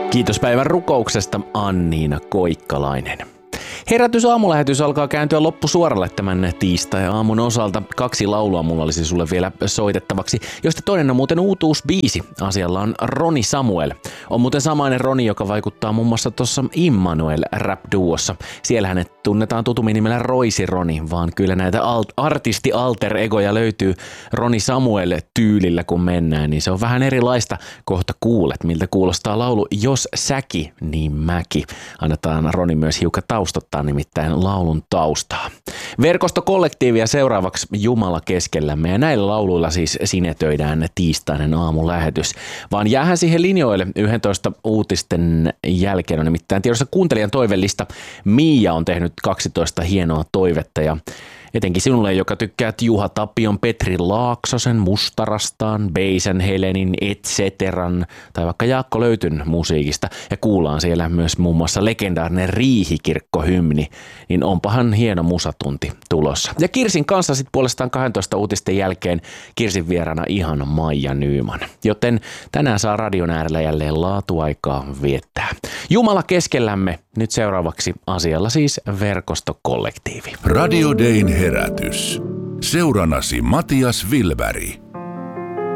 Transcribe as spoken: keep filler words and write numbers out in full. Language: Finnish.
Kiitos päivän rukouksesta, Anniina Koikkalainen. Herätys aamulähetys alkaa kääntyä loppusuoralle tämän tiistai-aamun osalta. Kaksi laulua mulla olisi sulle vielä soitettavaksi, josta toinen on muuten uutuusbiisi. Asialla on Roni Samuel. On muuten samainen Roni, joka vaikuttaa muun muassa tuossa Immanuel rap-duossa. Siellä hänet tunnetaan tutummin nimellä Roisi Roni, vaan kyllä näitä alt- artisti-alter-egoja löytyy Roni Samuel tyylillä kun mennään, niin se on vähän erilaista. Kohta kuulet, miltä kuulostaa laulu Jos säki, niin mäki. Annetaan Roni myös hiukan taustottaa nimittäin laulun taustaa. Verkostokollektiivia seuraavaksi Jumala keskellämme ja näillä lauluilla siis sinetöidään tiistainen aamulähetys. Vaan jäähän siihen linjoille yksitoista uutisten jälkeen on nimittäin tiedossa kuuntelijan toivellista. Miia on tehnyt kaksitoista hienoa toivetta ja etenkin sinulle, joka tykkäät Juha Tapion, Petri Laaksosen, Mustarastaan, Beisen Helenin, et ceteran tai vaikka Jaakko Löytyn musiikista ja kuullaan siellä myös muun muassa legendaarinen Riihikirkko-hymni, niin onpahan hieno musatunti tulossa. Ja Kirsin kanssa sitten puolestaan kaksitoista uutisten jälkeen Kirsin vieraana ihan Maija Nyman. Joten tänään saa radion äärellä jälleen laatuaikaa viettää. Jumala keskellämme, nyt seuraavaksi asialla siis verkostokollektiivi. Radio Dayn herätys. Seurannasi Matias Vilberg.